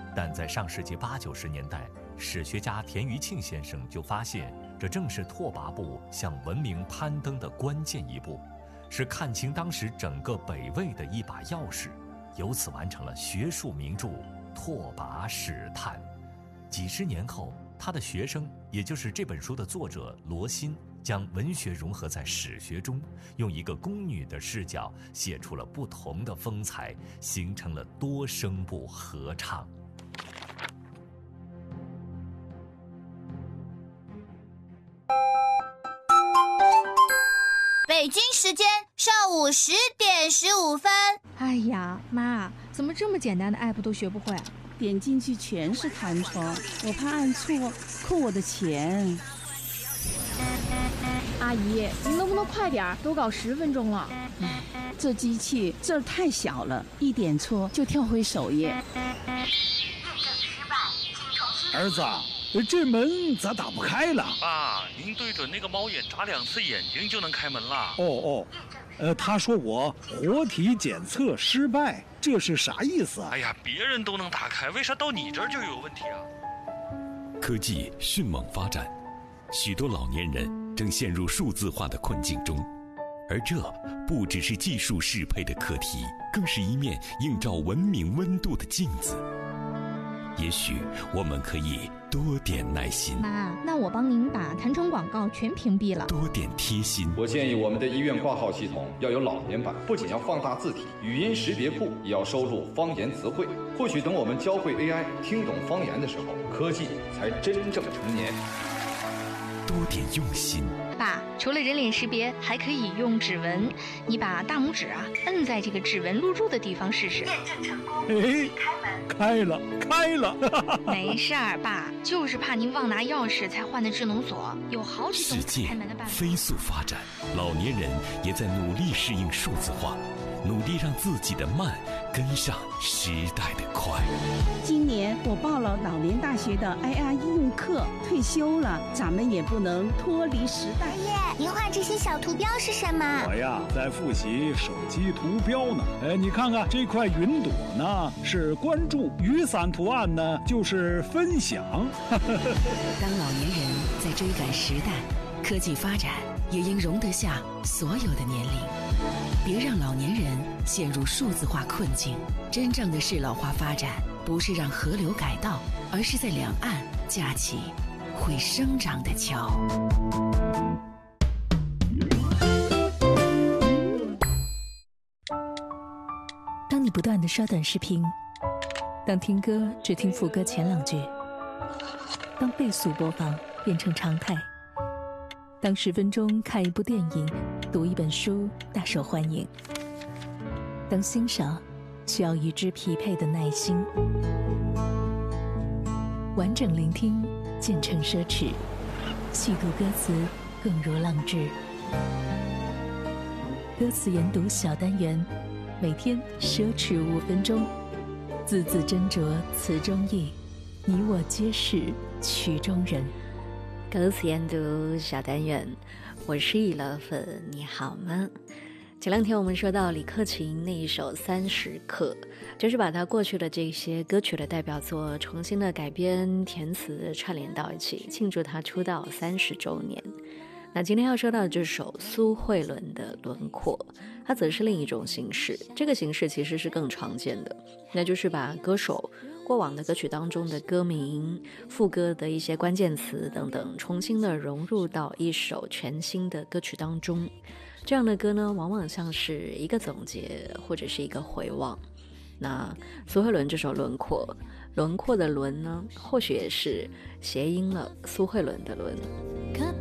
但在上世纪80、90年代，史学家田余庆先生就发现，这正是拓跋部向文明攀登的关键一步，是看清当时整个北魏的一把钥匙，由此完成了学术名著《拓跋史探》。几十年后，他的学生，也就是这本书的作者罗新，将文学融合在史学中，用一个宫女的视角写出了不同的风采，形成了多声部合唱。 北京时间上午10点15分。 哎呀，妈，怎么这么简单的 app 都学不会啊？ 点进去全是弹窗，我怕按错扣我的钱。 阿姨，您能不能快点？都搞10分钟了。 这机器字儿太小了，一点错就跳回首页。 儿子，这门咋打不开了？ 爸，您对准那个猫眼眨2次眼睛就能开门了。 他说我活体检测失败，这是啥意思啊？ 哎呀，别人都能打开，为啥到你这儿就有问题啊？ 科技迅猛发展，许多老年人正陷入数字化的困境中，而这不只是技术适配的课题，更是一面映照文明温度的镜子。也许我们可以多点耐心。 妈，那我帮您把弹窗广告全屏蔽了。 多点贴心。 我建议我们的医院挂号系统要有老年版，不仅要放大字体，语音识别库也要收录方言词汇。或许等我们教会 AI 听懂方言的时候，科技才真正成年。 多点用心。 爸，除了人脸识别，还可以用指纹。你把大拇指摁在这个指纹录入的地方试试。 验证成功， 开了。 没事儿，爸，就是怕您忘拿钥匙才换的智能锁，有好几种开门的办法。 世界飞速发展，老年人也在努力适应数字化，努力让自己的慢跟上时代的快。 今年我报了老年大学的 IR 应用课，退休了，咱们也不能脱离时代。 爷爷，您画这些小图标是什么？ 我呀，在复习手机图标呢。你看看这块云朵呢，是关注；雨伞图案呢，就是分享。 当老年人在追赶时代，科技发展也应容得下所有的年龄。别让老年人陷入数字化困境。真正的适老化发展，不是让河流改道，而是在两岸架起会生长的桥。 当你不断地刷短视频，当听歌只听副歌前2句，当倍速播放变成常态，当10分钟看一部电影，读一本书大受欢迎，当欣赏需要与之匹配的耐心，完整聆听渐成奢侈，细读歌词更如浪掷。歌词研读小单元，每天奢侈5分钟，字字斟酌词中意，你我皆是曲中人。 歌词研读小单元，我是易乐粉，你好吗？前2天我们说到李克勤那一首30刻，就是把他过去的这些歌曲的代表作重新的改编填词串联到一起，庆祝他出道30周年。那今天要说到的这首苏慧伦的《轮廓》，它则是另一种形式。这个形式其实是更常见的，那就是把歌手过往的歌曲当中的歌名、副歌的一些关键词等等，重新的融入到一首全新的歌曲当中。这样的歌呢，往往像是一个总结或者是一个回望。那苏慧伦这首《轮廓》，轮廓的轮呢，或许也是谐音了苏慧伦的伦。